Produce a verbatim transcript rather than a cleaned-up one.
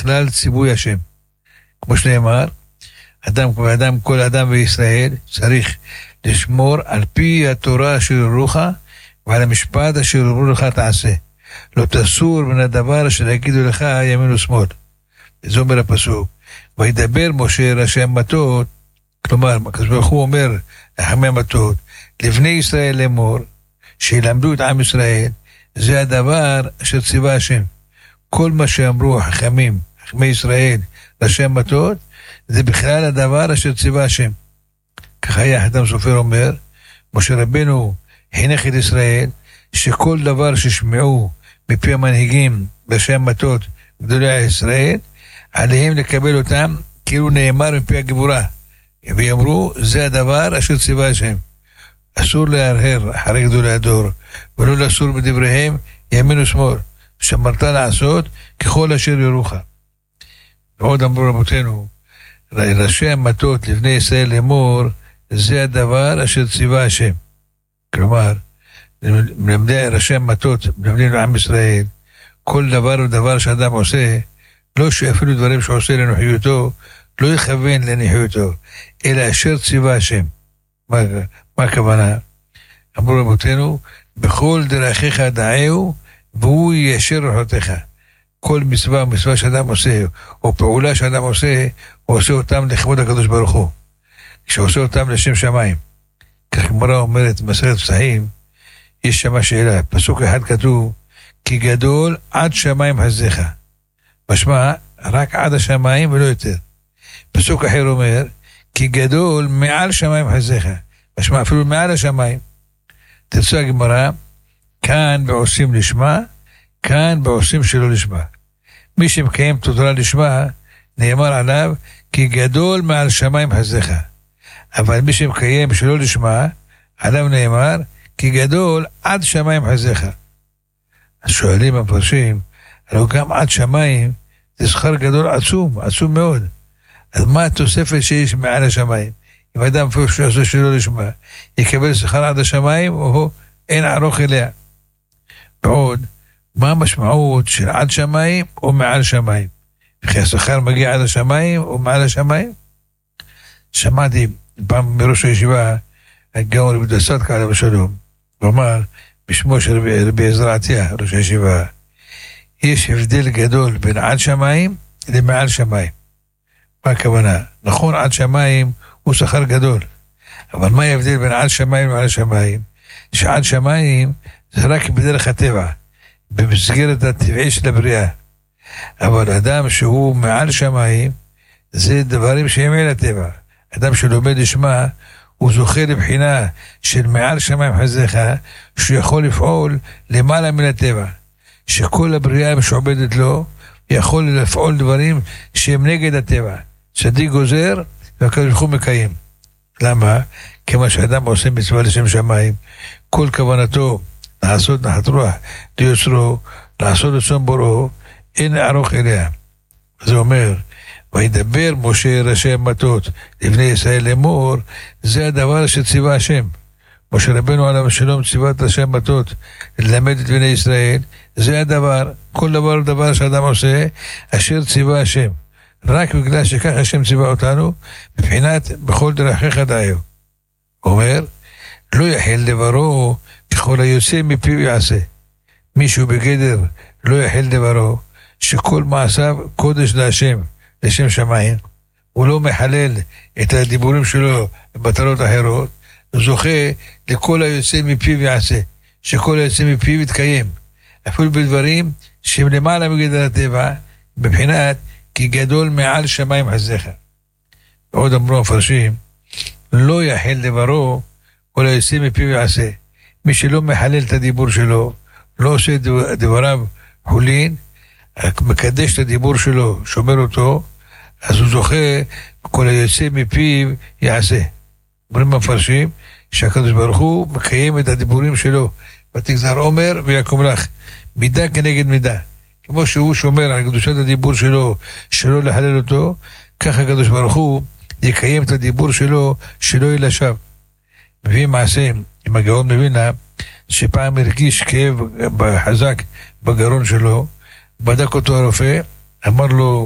בכלל ציווי השם. כמו שנאמר, אדם, אדם, כל אדם בישראל צריך לשמור על פי התורה אשר יורוך ועל המשפט אשר יורו לך תעשה. לא תסור מן הדבר אשר יגידו לך ימין ושמאל. זה אומר הפסוק. וידבר משה ראשי המטות, כלומר, הקדוש ברוך הוא אומר לחכמי המטות, לבני ישראל לאמור, שילמדו את עם ישראל, זה הדבר אשר ציווה השם. כל מה שאמרו החכמים, חכמי ישראל, ראשי המטות, זה בכלל הדבר אשר ציווה השם. ככה היה חתם סופר אומר, משה רבנו חינך את ישראל, שכל דבר ששמעו מפי המנהיגים, ראשי המטות, גדולי ישראל, עליהם לקבל אותם, כאילו נאמר מפי הגבורה. ויאמרו, זה הדבר אשר ציווה השם. אסור להרהר אחרי גדולי הדור, ולא לאסור בדבריהם ימין ושמאל. שמרת לעשות ככל אשר יורוך. ועוד אמרו רבותינו, ראשי המטות לבני ישראל לאמור, זה הדבר אשר ציווה השם. כלומר, מלמדי ראשי המטות, מלמדים לעם ישראל, כל דבר ודבר שאדם עושה, לא שאפילו דברים שעושה לנוחיותו, לא יכוון לנוחיותו, אלא אשר ציווה השם. מה, מה הכוונה? אמרו רבותינו, בכל דרכיך דעהו, והוא יישר רוחותיך. כל מצווה ומצווה שאדם עושה, או פעולה שאדם עושה, הוא עושה אותם לכבוד הקדוש ברוך הוא. כשעושה אותם לשם שמיים. כך גמרא אומרת, מסכת פסחים, יש שמה שאלה, פסוק אחד כתוב, כי גדול עד שמיים חסדך. משמע, רק עד השמיים ולא יותר. פסוק אחר אומר, כי גדול מעל שמיים חסדך. משמע, אפילו מעל השמיים. תרצה הגמרא, כאן בעושים לשמה, כאן בעושים שלא לשמה. מי שמקיים תורה לשמה, נאמר עליו, כי גדול מעל שמיים חסדך. אבל מי שמקיים שלא לשמה, עליו נאמר, כי גדול עד שמיים חסדך. אז שואלים המפרשים, הלוא גם עד שמיים, זה שכר גדול עצום, עצום מאוד. אז מה התוספת שיש מעל השמיים? אם אדם שעושה שלא לשמה, יקבל שכר עד השמיים, או אין ערוך אליה. ועוד, מה המשמעות של עד שמיים או מעל שמיים? וכי השכר מגיע עד השמיים או מעל השמיים? שמעתי פעם מראש הישיבה, הגאון רבי דסתקה עליו השלום, ואמר, בשמו של רבי, רבי עזרא עטיה, ראש הישיבה, יש הבדל גדול בין עד שמיים למעל שמיים. מה הכוונה? נכון, עד שמיים הוא שכר גדול, אבל מה ההבדל בין עד שמיים למעל שמיים? שעד שמיים זה רק בדרך הטבע, במסגרת הטבעי של הבריאה. אבל אדם שהוא מעל שמיים, זה דברים שהם אל הטבע. אדם שלומד לשמה, הוא זוכה לבחינה של מעל שמיים חסדך, שהוא יכול לפעול למעלה מן הטבע. שכל הבריאה משועבדת לו, יכול לפעול דברים שהם נגד הטבע. צדיק גוזר, והקדוש ברוך הוא מקיים. למה? כמה שאדם עושה מצווה לשם שמיים, כל כוונתו לעשות נחת רוח, ליוצרו, לעשות רצון בוראו, אין ערוך אליה. זה אומר, וידבר משה ראשי המטות לבני ישראל לאמור, זה הדבר שציווה השם. משה רבנו עליו השלום ציווה את ראשי המטות ללמד את בני ישראל, זה הדבר, כל דבר ודבר שאדם עושה, אשר ציווה השם. רק בגלל שכך השם ציווה אותנו, מבחינת בכל דרכיך דעהו. אומר, לא יחל דברו ככל היוצא מפיו יעשה. מישהו בגדר לא יחל דברו, שכל מעשיו קודש להשם, לשם שמיים, הוא לא מחלל את הדיבורים שלו בטלות אחרות, הוא זוכה לכל היוצא מפיו יעשה, שכל היוצא מפיו יתקיים, אפילו בדברים שהם למעלה מגדר הטבע, בבחינת כי גדול מעל שמיים חסדך. ועוד אמרו המפרשים, לא יחל דברו, כל היוצא מפיו יעשה. מי שלא מחלל את הדיבור שלו, לא עושה דבריו חולין, מקדש את הדיבור שלו, שומר אותו, אז הוא זוכה, כל היוצא מפיו יעשה. אומרים המפרשים, שהקדוש ברוך הוא מקיים את הדיבורים שלו, ותגזר עומר ויקום לך, מידה כנגד מידה. כמו שהוא שומר על קדושת הדיבור שלו, שלא לחלל אותו, ככה הקדוש ברוך הוא יקיים את הדיבור שלו, שלא ילשב. מביא מעשה, עם הגאון מבינה, שפעם הרגיש כאב חזק בגרון שלו, בדק אותו הרופא, אמר לו,